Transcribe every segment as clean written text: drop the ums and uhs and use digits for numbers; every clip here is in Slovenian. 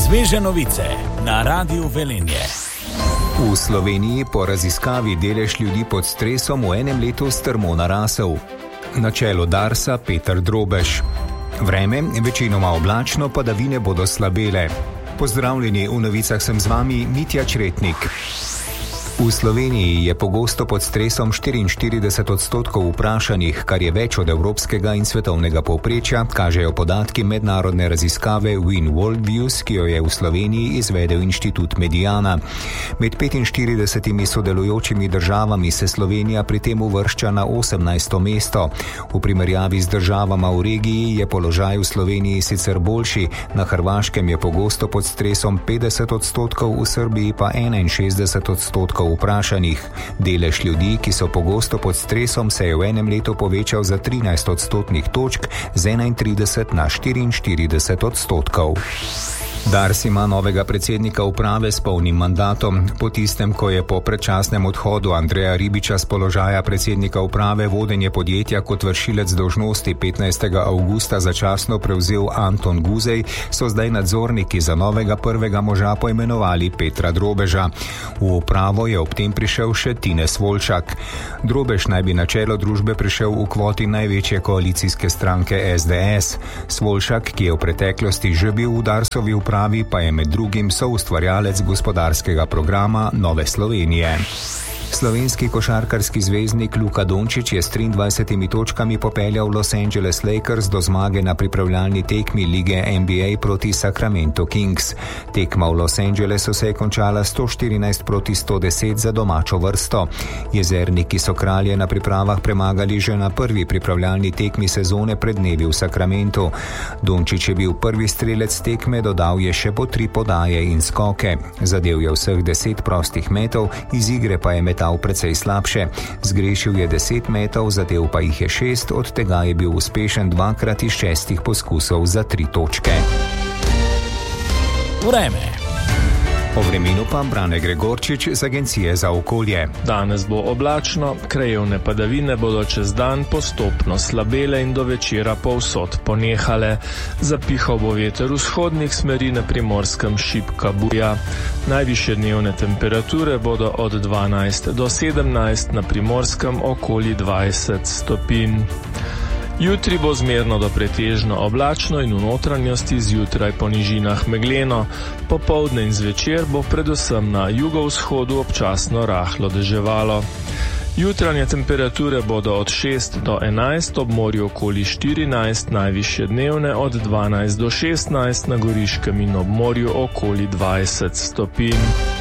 Sveže novice na Radiu Velenje. V Sloveniji po raziskavi delež ljudi pod stresom v enem letu strmo narasel. Na čelu Darsa Peter Drobež. Vreme večinoma oblačno, padavine bodo slabele. Pozdravljeni, v novicah sem z vami Mitja Čretnik. V Sloveniji je pogosto pod stresom 44% vprašanih, kar je več od evropskega in svetovnega povprečja, kažejo podatki mednarodne raziskave Win Worldviews, ki jo je v Sloveniji izvedel inštitut Mediana. Med 45 sodelujočimi državami se Slovenija pri tem uvršča na 18. mesto. V primerjavi z državama v regiji je položaj v Sloveniji sicer boljši, na Hrvaškem je pogosto pod stresom 50%, v Srbiji pa 61% vprašanih. Delež ljudi, ki so pogosto pod stresom, se je v enem letu povečal za 13 odstotnih točk, z 31 na 44 odstotkov. Dars ima novega predsednika uprave s polnim mandatom. Po tistem, ko je po predčasnem odhodu Andreja Ribiča z položaja predsednika uprave vodenje podjetja kot vršilec dolžnosti 15. avgusta začasno prevzel Anton Guzej, so zdaj nadzorniki za novega prvega moža poimenovali Petra Drobeža. V upravo je ob tem prišel še Tine Svolčak. Drobež naj bi na čelo družbe prišel v kvoti največje koalicijske stranke SDS. Svolčak, ki je v preteklosti že bil v Darsovi upravi, pa je med drugim soustvarjalec gospodarskega programa Nove Slovenije. Slovenski košarkarski zvezdnik Luka Dončić je s 23 točkami popeljal Los Angeles Lakers do zmage na pripravljalni tekmi lige NBA proti Sacramento Kings. Tekma v Los Angelesu se je končala 114-110 za domačo vrsto. Jezerniki so kralje na pripravah premagali že na prvi pripravljalni tekmi sezone pred dnevi v Sacramentu. Dončić je bil prvi strelec tekme, dodal je še po 3 podaje in skoke. Zadel je vseh 10 prostih metov, iz igre pa je metal precej slabše. Zgrešil je 10 metov, zadel pa jih je 6, od tega je bil uspešen 2krat iz 6 poskusov za 3 točke. Vreme. O vremenu pa Brane Gregorčič z Agencije za okolje. Danes bo oblačno, krajevne padavine bodo čez dan postopno slabele in do večera povsod ponehale. Zapihal bo veter vzhodnih smeri, na Primorskem šibka buja. Najvišje dnevne temperature bodo od 12 do 17, na Primorskem okoli 20 stopinj. Jutri bo zmerno do pretežno oblačno in v notranjosti zjutraj po nižinah megleno. Popoldne in zvečer bo predvsem na jugovzhodu občasno rahlo deževalo. Jutranje temperature bodo od 6 do 11, ob morju okoli 14, najvišje dnevne od 12 do 16, na Goriškem in ob morju okoli 20 stopinj.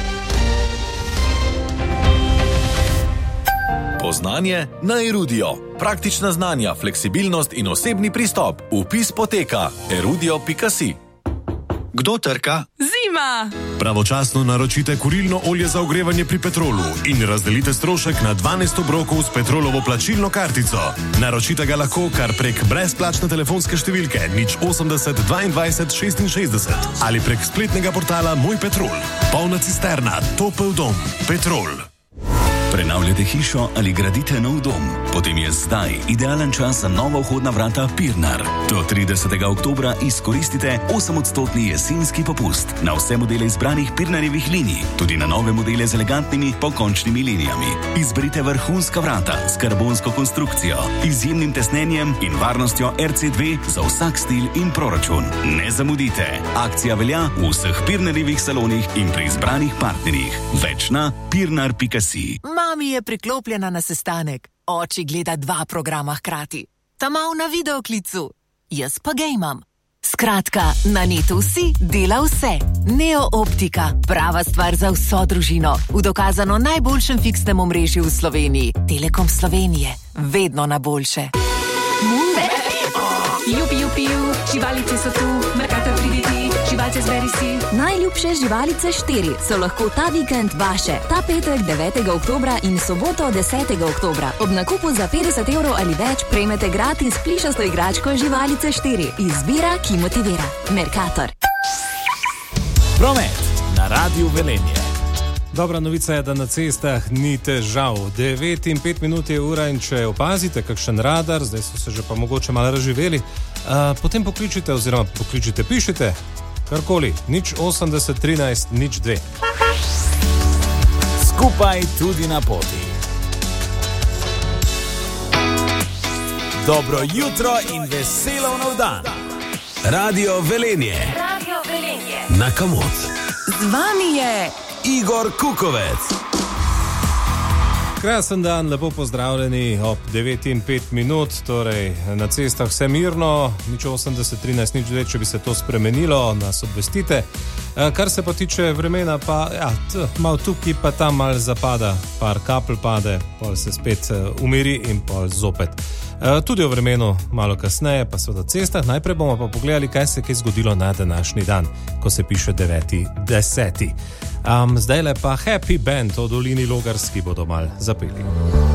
Znanje na Erudio. Praktična znanja, fleksibilnost in osebni pristop. Vpis poteka erudio.si. Kdo trka? Zima! Pravočasno naročite kurilno olje za ogrevanje pri Petrolu in razdelite strošek na 12 obrokov s Petrolovo plačilno kartico. Naročite ga lahko kar prek brezplačne telefonske številke 080 22 66 ali prek spletnega portala Moj Petrol. Polna cisterna, topel dom, Petrol. Prenavljate hišo ali gradite nov dom? Potem je zdaj idealen čas za nova vhodna vrata Pirnar. Do 30. oktobra izkoristite 8% jesenski popust na vse modele izbranih Pirnarjevih linij, tudi na nove modele z elegantnimi pokončnimi linijami. Izberite vrhunska vrata s karbonsko konstrukcijo, izjemnim tesnenjem in varnostjo RC2 za vsak stil in proračun. Ne zamudite! Akcija velja v vseh Pirnarjevih salonih in pri izbranih partnerjih. Več na pirnar.si. Mami je priklopljena na sestanek. Oči gleda 2 programa hkrati. Ta mal na videoklicu. Jaz pa gejmam. Skratka, na netu si dela vse. Neo Optika. Prava stvar za vso družino. V dokazano najboljšem fiksnem omrežju v Sloveniji. Telekom Slovenije. Vedno na boljše. Jupi, jupi, živalice so tu, Mercator priditi, živalce zberi si. Najljubše živalice 4 so lahko ta vikend vaše. Ta petek 9. oktobra in soboto 10. oktobra. Ob nakupu za 50 € ali več prejmete gratis plišasto igračko živalice 4. Izbira, ki motivira. Mercator. Promet na Radiu Velenje. Dobra novica je, da na cestah ni težav. 9 in 5 minut je ura in če opazite kakšen radar, zdaj so se že pa mogoče malo razživeli, potem pokličite oziroma pišite karkoli, 080 13 02. Skupaj tudi na poti. Dobro jutro in veselo nov dan. Radio Velenje. Radio Velenje. Na Kamot. Z vami je Igor Kukovec. Krasen dan, lepo pozdravljeni ob 9:05, torej na cestah vse mirno, 080 13 02, če bi se to spremenilo, nas obvestite. Kar se pa tiče vremena, pa ja, malo tukaj pa tam malo zapada, par kapelj pade, pol se spet umiri in pol zopet. Tudi o vremenu malo kasneje, pa seveda cestah. Najprej bomo pa pogledali, kaj se je zgodilo na današnji dan, ko se piše 9.10. Zdaj le pa Happy Band o dolini Logarski bodo mal zapeli.